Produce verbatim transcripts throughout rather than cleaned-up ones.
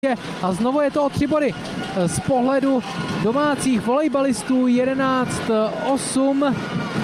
A znovu je to o tři body z pohledu domácích volejbalistů. Jedenáct osm.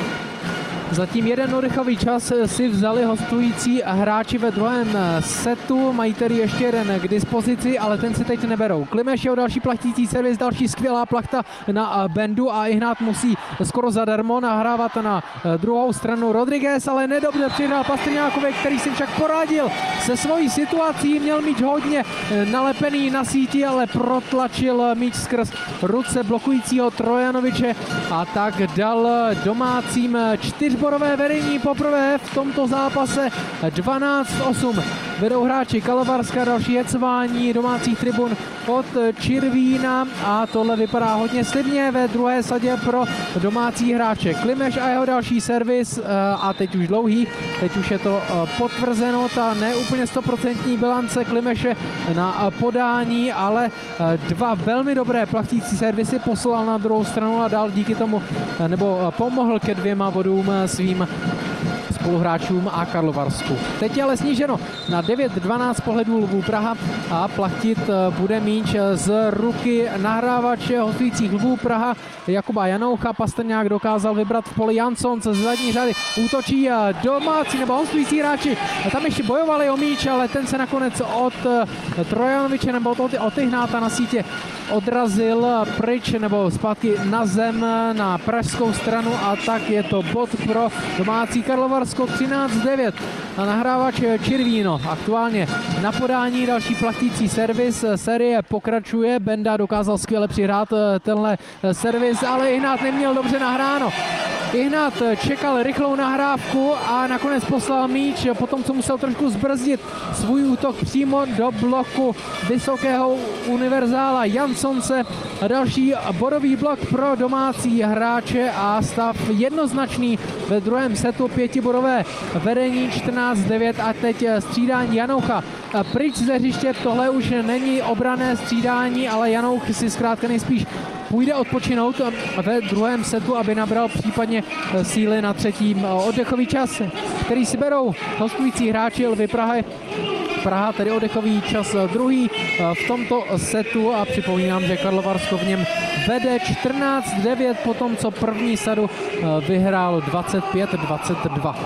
Zatím jeden oddechový čas si vzali hostující hráči ve druhém setu. Mají tedy ještě jeden k dispozici, ale ten si teď neberou. Klimeš je o další plachtící servis, další skvělá plachta na Bendu a Ihnát musí skoro zadarmo nahrávat na druhou stranu. Rodriguez ale nedobře přihrál Pastrňákovi, který si však poradil se svojí situací. Měl míč hodně nalepený na síti, ale protlačil míč skrz ruce blokujícího Trojanoviče a tak dal domácím čtyř bodové vedení poprvé v tomto zápase. Dvanáct osm vedou hráči Karlovarska, další hecování domácích tribun od Čirvína a tohle vypadá hodně slibně ve druhé sadě pro domácí hráče. Klimeš a jeho další servis a teď už dlouhý, teď už je to potvrzeno, ta neúplně stoprocentní bilance Klimeše na podání, ale dva velmi dobré plachtící servisy poslal na druhou stranu a dal díky tomu, nebo pomohl ke dvěma bodům svým spoluhráčům a Karlovarsku. Teď je ale sníženo na devět dvanáct pohledů Lvů Praha a plachtit bude míč z ruky nahrávače hostujících Lvů Praha Jakuba Janoucha. Pastrňák dokázal vybrat v poli Jansson ze zadní řady. Útočí domácí nebo hostující hráči. Tam ještě bojovali o míč, ale ten se nakonec od Trojanoviče nebo od, od Ihnáta na sítě odrazil pryč nebo zpátky na zem na pražskou stranu a tak je to bod pro domácí Karlovarsko. Třináct devět a nahrávač Čirvíno aktuálně na podání, další plachtící servis, série pokračuje, Benda dokázal skvěle přihrát tenhle servis, ale Ihnát neměl dobře nahráno. Ihnát čekal rychlou nahrávku a nakonec poslal míč, potom co musel trošku zbrzdit svůj útok přímo do bloku vysokého univerzála Janssonce. Další bodový blok pro domácí hráče a stav jednoznačný ve druhém setu, pětibodové vedení čtrnáct devět a teď střídání Janoucha pryč ze hřiště. Tohle už není obranné střídání, ale Janouch si zkrátka nejspíš půjde odpočinout ve druhém setu, aby nabral případně síly na třetím oddechový čas, který si berou hostující hráči Lvy Prahy. Praha tedy oddechový čas druhý v tomto setu a připomínám, že Karlovarsko v něm vede čtrnáct devět po tom, co první sadu vyhrálo dvacet pět dvacet dva.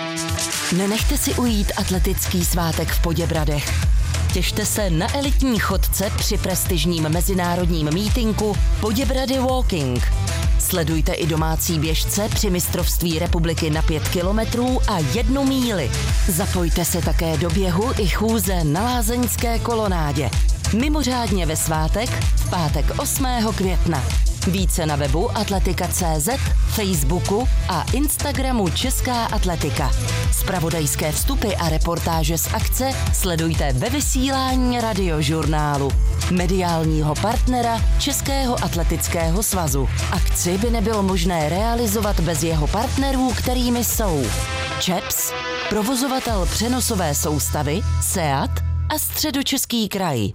Nenechte si ujít atletický svátek v Poděbradech. Těšte se na elitní chodce při prestižním mezinárodním mítinku Poděbrady Walking. Sledujte i domácí běžce při mistrovství republiky na pět kilometrů a jednu míli. Zapojte se také do běhu i chůze na lázeňské kolonádě. Mimořádně ve svátek v pátek osmého května. Více na webu atletika tečka cé zet, Facebooku a Instagramu Česká atletika. Zpravodajské vstupy a reportáže z akce sledujte ve vysílání Radiožurnálu, mediálního partnera Českého atletického svazu. Akci by nebylo možné realizovat bez jeho partnerů, kterými jsou ČEPS, provozovatel přenosové soustavy, SEAT a Středočeský kraj.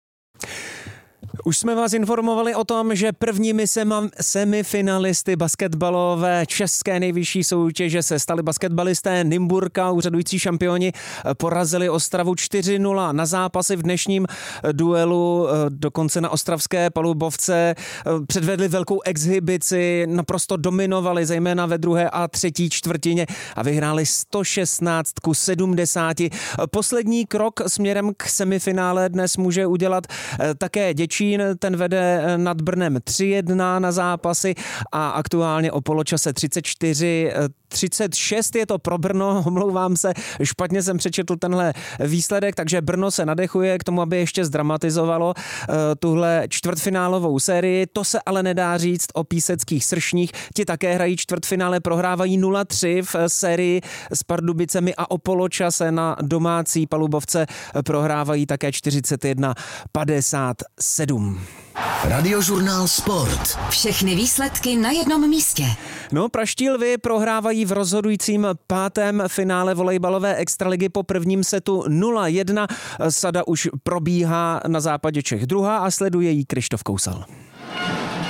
Už jsme vás informovali o tom, že prvními sema- semifinalisty basketbalové české nejvyšší soutěže se stali basketbalisté Nymburka. Úřadující šampioni porazili Ostravu čtyři nula na zápasy v dnešním duelu, dokonce na ostravské palubovce. Předvedli velkou exhibici, naprosto dominovali, zejména ve druhé a třetí čtvrtině a vyhráli sto šestnáct ku sedmdesáti. Poslední krok směrem k semifinále dnes může udělat také Děčín. Ten vede nad Brnem tři jedna na zápasy a aktuálně o poločase třicet čtyři třicet šest je to pro Brno, omlouvám se, špatně jsem přečetl tenhle výsledek, takže Brno se nadechuje k tomu, aby ještě zdramatizovalo uh, tuhle čtvrtfinálovou sérii. To se ale nedá říct o píseckých Sršních. Ti také hrají čtvrtfinále, prohrávají nula tři v sérii s Pardubicemi a o poločase na domácí palubovce prohrávají také čtyřicet jedna padesát sedm. Radiožurnál Sport. Všechny výsledky na jednom místě. No, praští Lvy prohrávají v rozhodujícím pátém finále volejbalové extraligy po prvním setu nula jedna. Sada už probíhá na západě Čech druhá a sleduje jí Krištof Kousal.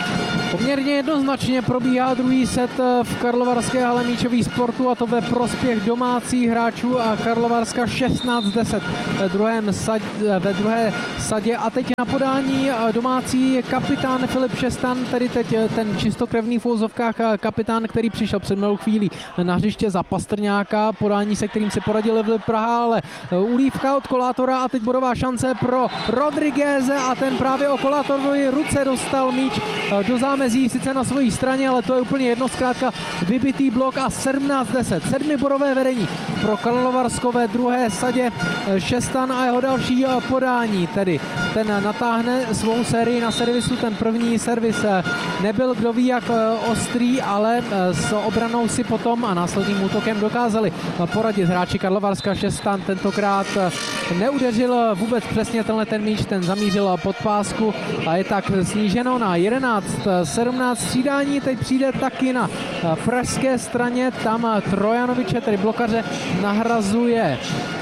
Poměrně jednoznačně probíhá druhý set v karlovarské hale míčových sportů, a to ve prospěch domácích hráčů a Karlovarska šestnáct deset ve, druhém sad, ve druhé sadě. A teď na podání domácí kapitán Filip Šestan, tedy teď ten čistokrevný v úvozovkách kapitán, který přišel před malou chvílí na hřiště za Pastrňáka, podání, se kterým si poradil Vlip Praha, ale ulívka od Kolátora a teď bodová šance pro Rodrigueze a ten právě o Kolátorovi ruce dostal míč do zámezí, sice na své straně, ale to je úplně jedno, zkrátka vybitý blok a sedmnáct deset. Sedmibodové vedení pro Karlovarsko ve druhé sadě. Šestan a jeho další podání, tedy ten natáhne svou sérii na servisu, ten první servis nebyl kdo ví jak ostrý, ale s obranou si potom a následným útokem dokázali poradit hráči Karlovarska. Šestan tentokrát neudeřil vůbec přesně tenhle ten míč, ten zamířil pod pásku a je tak sníženo na jedenáct sedmnáct. Střídání teď přijde taky na pražské straně, tam Trojanoviče, tedy blokaře, nahrazuje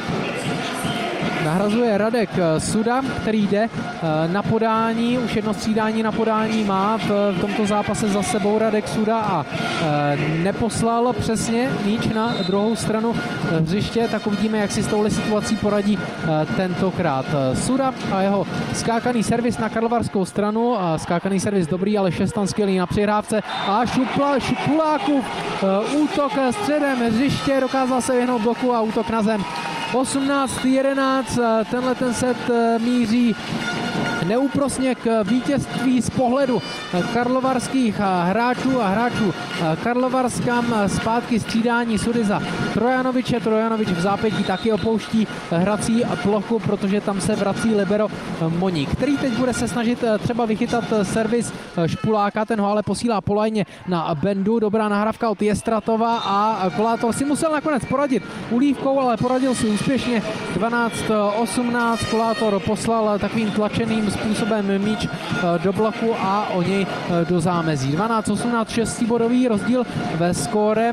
Nahrazuje Radek Suda, který jde na podání, už jedno střídání na podání má v tomto zápase za sebou Radek Suda a neposlal přesně míč na druhou stranu hřiště, tak uvidíme, jak si s touhle situací poradí tentokrát Suda a jeho skákaný servis na karlovarskou stranu, skákaný servis dobrý, ale Šestan skvělý na přihrávce a Šupla, Šupulákův útok středem hřiště, dokázal se vyhnout bloku a útok na zem. osmnáct jedenáct, tenhle ten set míří neúprosně k vítězství z pohledu karlovarských hráčů a hráčů Karlovarskam. Zpátky střídání Sudy za Trojanoviče. Trojanovič v zápětí taky opouští hrací plochu, protože tam se vrací libero Moník, který teď bude se snažit třeba vychytat servis Špuláka, ten ho ale posílá po lajně na Bendu. Dobrá nahrávka od Jestratova a Kolátor si musel nakonec poradit ulívkou, ale poradil si úspěšně. Dvanáct osmnáct, Kolátor poslal takovým tlačeným způsobem míč do bloku a o něj do zámezí. dvanáct osmnáct, šestibodový rozdíl ve skóre,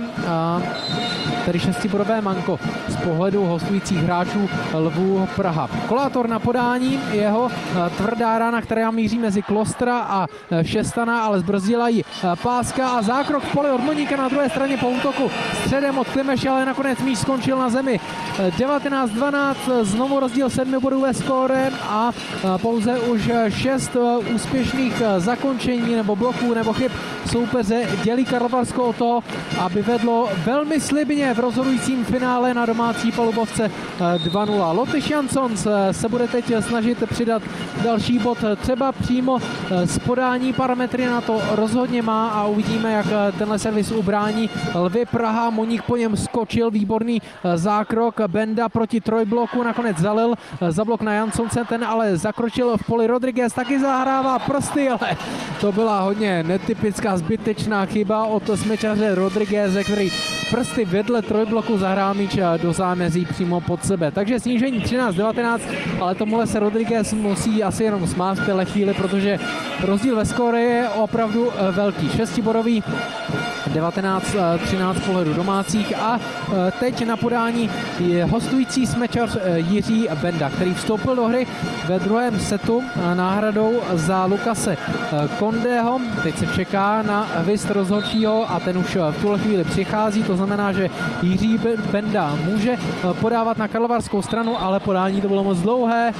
tedy šestibodové manko z pohledu hostujících hráčů Lvů Praha. Kolátor na podání, jeho tvrdá rána, která míří mezi Klostra a Šestana, ale zbrzdila ji páska a zákrok v poli od Moníka na druhé straně po útoku středem od Klimeše, ale nakonec míč skončil na zemi. devatenáct dvanáct, znovu rozdíl sedmi bodů ve skóre a pouze už šest úspěšných zakončení nebo bloků nebo chyb soupeře dělí Karlovarsko o to, aby vedlo velmi slibně v rozhodujícím finále na domácí palubovce dva nula. Lotyš Jansons se bude teď snažit přidat další bod, třeba přímo z podání, parametry na to rozhodně má a uvidíme, jak tenhle servis ubrání Lvy Praha. Moník po něm skočil, výborný zákrok, Benda proti trojbloku, nakonec zalil za blok na Jansonce, ten ale zakročil v poli. Rodriguez taky zahrává prsty, ale to byla hodně netypická zbytečná chyba od smečaře Rodrigueze, který prsty vedle trojbloku zahrál míč do zámezí přímo pod sebe. Takže snížení třináct devatenáct, ale tomuhle se Rodriguez musí asi jenom smát v téhle chvíli, protože rozdíl ve skóre je opravdu velký. Šestibodový, devatenáct třináct pohledu domácích a teď na podání je hostující smečař Jiří Benda, který vstoupil do hry ve druhém setu náhradou za Lukase Kondého. Teď se čeká na hvist rozhodčího a ten už v tuhle chvíli přichází, to znamená, že Jiří Benda může podávat na karlovarskou stranu, ale podání to bylo moc dlouhé.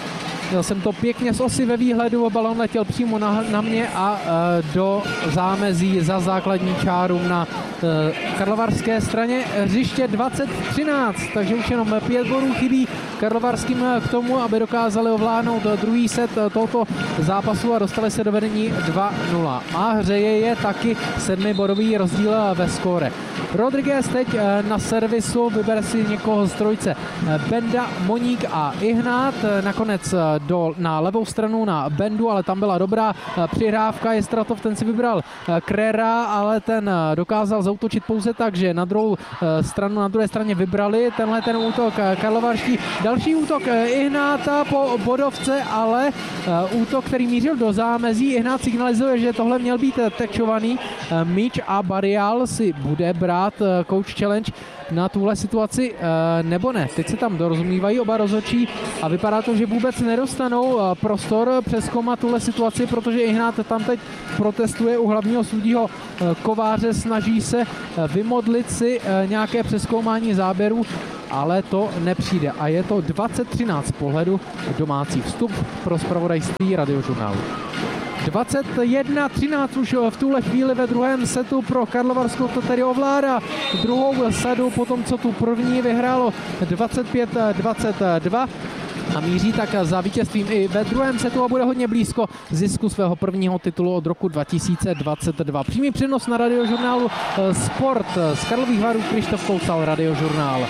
Měl jsem to pěkně z osy ve výhledu, balon letěl přímo na, na mě a e, do zámezí za základní čáru na e, karlovarské straně hřiště dvacet třináct, takže už jenom pět bodů chybí karlovarským k tomu, aby dokázali ovládnout druhý set tohoto zápasu a dostali se do vedení dva nula. A hřeje je taky sedmibodový rozdíl ve skóre. Rodriguez teď na servisu, vybere si někoho z trojice Benda, Moník a Ihnát, nakonec do, na levou stranu na Bendu, ale tam byla dobrá přihrávka, Jestratov, ten si vybral Krera, ale ten dokázal zaútočit pouze tak, že na druhou stranu, na druhé straně vybrali tenhle ten útok karlovarští. Další útok Ihnáta po bodovce, ale útok, který mířil do zámezí. Ihnát signalizuje, že tohle měl být tečovaný míč a Barial si bude brát dát coach challenge na tuhle situaci nebo ne. Teď se tam dorozumívají oba rozhodčí a vypadá to, že vůbec nedostanou prostor přezkoumat tuhle situaci, protože Ihnat tam teď protestuje u hlavního sudího Kováře, snaží se vymodlit si nějaké přezkoumání záběru, ale to nepřijde a je to dvacet třináct pohledu domácí vstup pro zpravodajství Radiožurnálu. dvacet jedna třináct už v tuhle chvíli ve druhém setu pro Karlovarsko, to tedy ovládá druhou sadu po tom, co tu první vyhrálo dvacet pět dvacet dva. A míří tak za vítězstvím i ve druhém setu a bude hodně blízko zisku svého prvního titulu od roku dva tisíce dvacet dva. Přímý přenos na Radiožurnálu Sport z Karlových Varů, Krištof Kousal, Radiožurnál.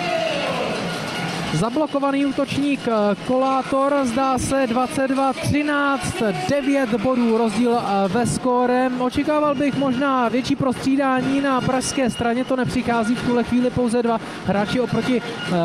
Zablokovaný útočník Kolátor, zdá se dvacet dva třináct, devět bodů rozdíl ve skóre. Očekával bych možná větší prostřídání na pražské straně, to nepřichází v tuhle chvíli, pouze dva hráči oproti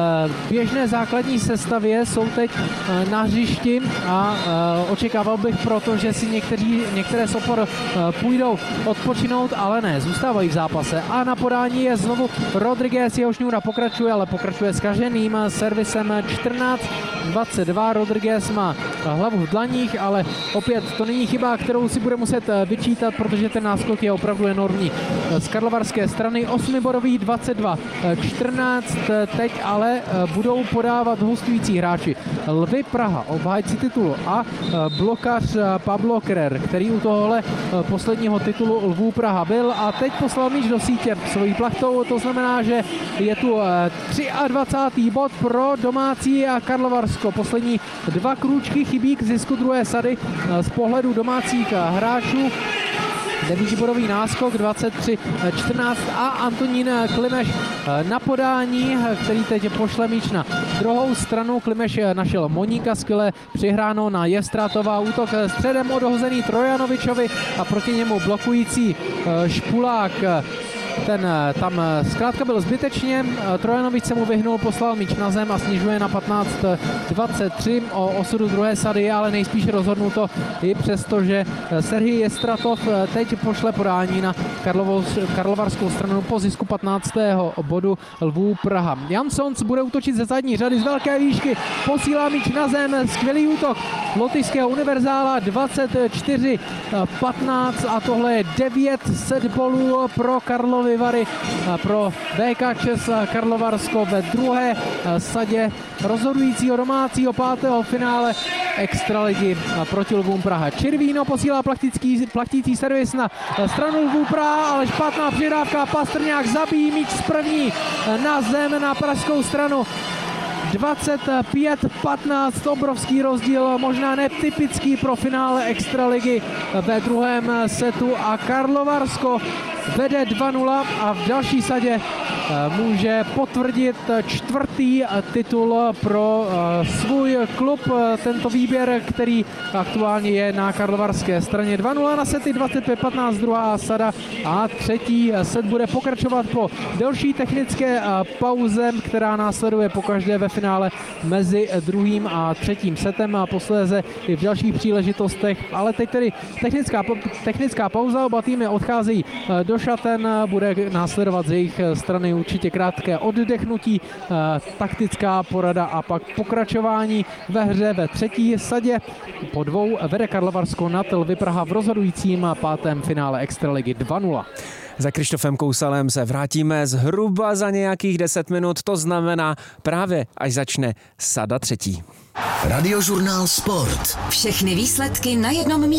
běžné základní sestavě jsou teď na hřišti a očekával bych proto, že si někteří, některé sopor půjdou odpočinout, ale ne, zůstávají v zápase. A na podání je znovu Rodriguez, jeho šňůra pokračuje, ale pokračuje s kaženým servisem čtrnáct dvacet dva. Rodriguez má hlavu v dlaních, ale opět to není chyba, kterou si bude muset vyčítat, protože ten náskok je opravdu enormní. Z karlovarské strany osmibodový dvacet dva čtrnáct, teď ale budou podávat hostující hráči. Lvy Praha, obhájci titulu, a blokař Pablo Kerer, který u tohohle posledního titulu Lvů Praha byl a teď poslal míč do sítě svojí plachtou, to znamená, že je tu dvacátý třetí bod pro domácí a Karlovarsko. Poslední dva krůčky chybí k zisku druhé sady z pohledu domácích hráčů. Devítibodový náskok dvacet tři čtrnáct a Antonín Klimeš na podání, který teď pošle míč na druhou stranu. Klimeš našel Moníka, skvěle přihráno na Jestrátová, útok středem odhozený Trojanovičovi a proti němu blokující Špulák. Ten tam zkrátka byl zbytečně, Trojanovič se mu vyhnul, poslal míč na zem a snižuje na patnáct dvacet tři. O osudu druhé sady je ale nejspíš rozhodnuto i přesto, že Serhij Jestratov teď pošle podání na Karlovou, karlovarskou stranu po zisku patnáctého bodu Lvů Praha. Jansons bude útočit ze zadní řady z velké výšky, posílá míč na zem, skvělý útok lotyšského univerzála dvacet čtyři patnáct a tohle je devět set bolů pro Karlovy Vary, pro B K ČEZ Karlovarsko ve druhé sadě rozhodujícího domácího pátého finále extraligy proti Lvům Praha. Červíno posílá plachtický, plachtící servis na stranu Lvů Praha, ale špatná přidávka, Pastrňák zabíjí míč z první na zem na pražskou stranu. dvacet pět patnáct, obrovský rozdíl, možná netypický pro finále extraligy ve druhém setu a Karlovarsko vede dva nula a v další sadě může potvrdit čtvrtý titul pro svůj klub. Tento výběr, který aktuálně je na karlovarské straně. dva nula na sety, dvacet pět patnáct druhá sada a třetí set bude pokračovat po delší technické pauze, která následuje pokaždé ve finále mezi druhým a třetím setem a posléze i v dalších příležitostech. Ale teď tedy technická, technická pauza, oba týmy odcházejí do šaten, bude následovat z jejich strany určitě krátké oddechnutí, taktická porada a pak pokračování ve hře ve třetí sadě. Po dvou vede Karlovarsko nad Lvy Praha v rozhodujícím pátém finále extraligy dva nula. Za Krištofem Kousalem se vrátíme zhruba za nějakých deset minut, to znamená právě až začne sada třetí. Radiožurnál Sport. Všechny výsledky na jednom místě.